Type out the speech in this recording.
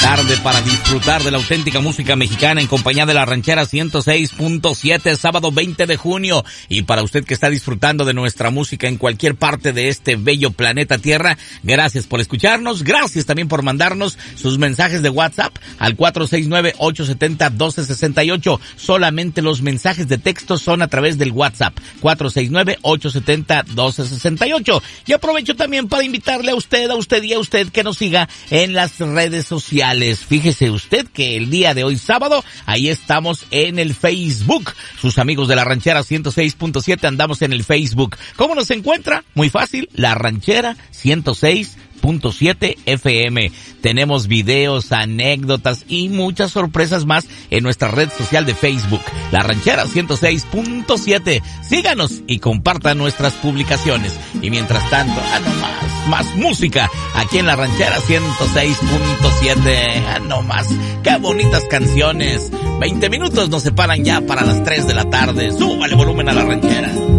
tarde para disfrutar de la auténtica música mexicana en compañía de La Ranchera 106.7, sábado 20 de junio. Y para usted que está disfrutando de nuestra música en cualquier parte de este bello planeta Tierra, gracias por escucharnos, gracias también por mandarnos sus mensajes de WhatsApp al 469-870-1268. Solamente los mensajes de texto son a través del WhatsApp, 469-870-1268. Y aprovecho también para invitarle a usted que nos siga en las redes sociales. Fíjese usted que el día de hoy sábado, ahí estamos en el Facebook. Sus amigos de La Ranchera 106.7 andamos en el Facebook. ¿Cómo nos encuentra? Muy fácil, La Ranchera 106.7 FM. Tenemos videos, anécdotas y muchas sorpresas más en nuestra red social de Facebook, La Ranchera 106.7. Síganos y compartan nuestras publicaciones. Y mientras tanto, más música aquí en La Ranchera 106.7. No más, qué bonitas canciones. 20 minutos nos separan ya para las 3 de la tarde. Súbale volumen a La Ranchera.